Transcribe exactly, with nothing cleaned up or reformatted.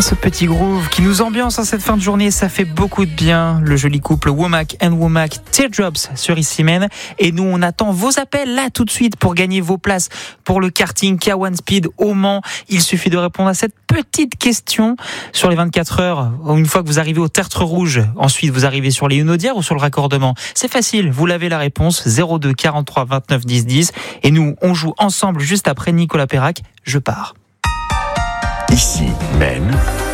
Ce petit groove qui nous ambiance en cette fin de journée, ça fait beaucoup de bien. Le joli couple Womack and Womack, Teardrops sur Issymène. Et nous, on attend vos appels là tout de suite pour gagner vos places pour le karting K un Speed au Mans. Il suffit de répondre à cette petite question sur les vingt-quatre heures. Une fois que vous arrivez au tertre rouge, ensuite vous arrivez sur les Hunaudières ou sur le raccordement. C'est facile, vous l'avez la réponse, zéro deux quarante-trois vingt-neuf dix dix. Et nous, on joue ensemble juste après Nicolas Perrac. Je pars. Ici, Maine.